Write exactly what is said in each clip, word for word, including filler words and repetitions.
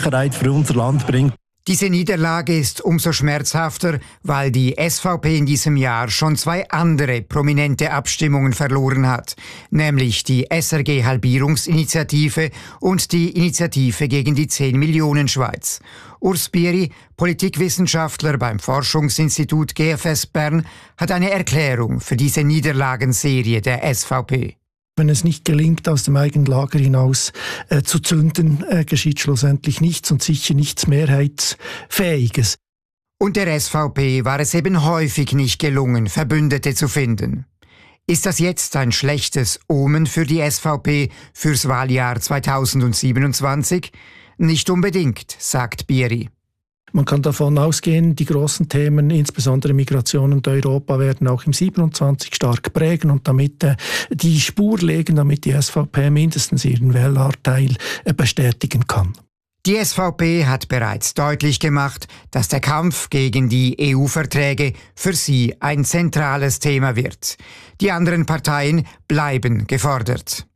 Sicherheit für unser Land bringt. Diese Niederlage ist umso schmerzhafter, weil die S V P in diesem Jahr schon zwei andere prominente Abstimmungen verloren hat, nämlich die S R G-Halbierungsinitiative und die Initiative gegen die zehn Millionen Schweiz. Urs Bieri, Politikwissenschaftler beim Forschungsinstitut G F S Bern, hat eine Erklärung für diese Niederlagenserie der S V P. Wenn es nicht gelingt, aus dem eigenen Lager hinaus äh, zu zünden, äh, geschieht schlussendlich nichts und sicher nichts Mehrheitsfähiges. Und der S V P war es eben häufig nicht gelungen, Verbündete zu finden. Ist das jetzt ein schlechtes Omen für die S V P fürs Wahljahr zweitausendsiebenundzwanzig? Nicht unbedingt, sagt Bieri. Man kann davon ausgehen, die grossen Themen, insbesondere Migration und Europa, werden auch im siebenundzwanzig stark prägen und damit äh, die Spur legen, damit die S V P mindestens ihren Wählerteil äh, bestätigen kann. Die S V P hat bereits deutlich gemacht, dass der Kampf gegen die E U-Verträge für sie ein zentrales Thema wird. Die anderen Parteien bleiben gefordert.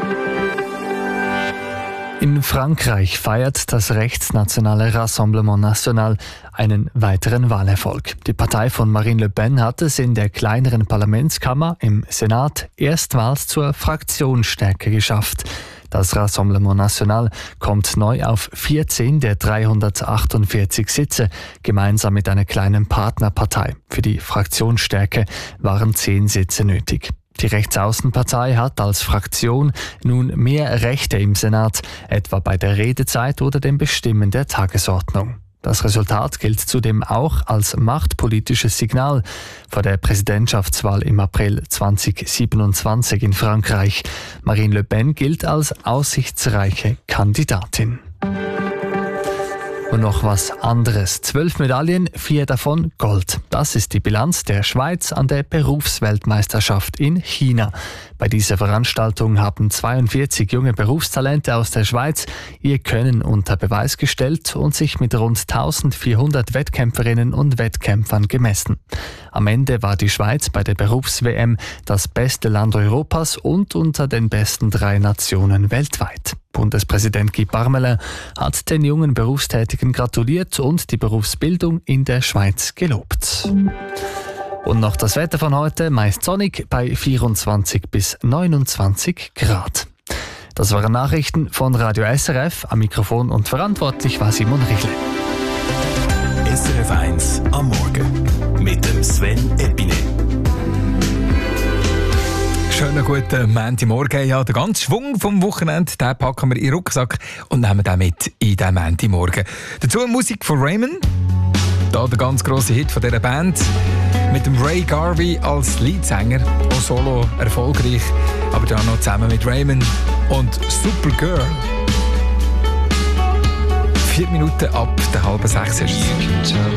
In Frankreich feiert das rechtsnationale Rassemblement National einen weiteren Wahlerfolg. Die Partei von Marine Le Pen hat es in der kleineren Parlamentskammer im Senat erstmals zur Fraktionsstärke geschafft. Das Rassemblement National kommt neu auf vierzehn der dreihundertachtundvierzig Sitze, gemeinsam mit einer kleinen Partnerpartei. Für die Fraktionsstärke waren zehn Sitze nötig. Die Rechtsaußenpartei hat als Fraktion nun mehr Rechte im Senat, etwa bei der Redezeit oder dem Bestimmen der Tagesordnung. Das Resultat gilt zudem auch als machtpolitisches Signal vor der Präsidentschaftswahl im April zweitausendsiebenundzwanzig in Frankreich. Marine Le Pen gilt als aussichtsreiche Kandidatin. Und noch was anderes. Zwölf Medaillen, vier davon Gold. Das ist die Bilanz der Schweiz an der Berufsweltmeisterschaft in China. Bei dieser Veranstaltung haben zweiundvierzig junge Berufstalente aus der Schweiz ihr Können unter Beweis gestellt und sich mit rund eintausendvierhundert Wettkämpferinnen und Wettkämpfern gemessen. Am Ende war die Schweiz bei der Berufs-W M das beste Land Europas und unter den besten drei Nationen weltweit. Bundespräsident Guy Parmelin hat den jungen Berufstätigen gratuliert und die Berufsbildung in der Schweiz gelobt. Und noch das Wetter von heute, meist sonnig bei vierundzwanzig bis neunundzwanzig Grad. Das waren Nachrichten von Radio S R F. Am Mikrofon und verantwortlich war Simon Richle. S R F eins am Morgen mit dem Sven Epine. Schönen guten Montagmorgen. Ja, den ganzen Schwung vom Wochenende, den packen wir in den Rucksack und nehmen den mit in den Montagmorgen. Dazu Musik von Raymond. Da der ganz grosse Hit von dieser Band. Mit dem Ray Garvey als Leadsänger. Auch solo erfolgreich. Aber dann noch zusammen mit Raymond und Supergirl. Vier Minuten ab der halben sechs.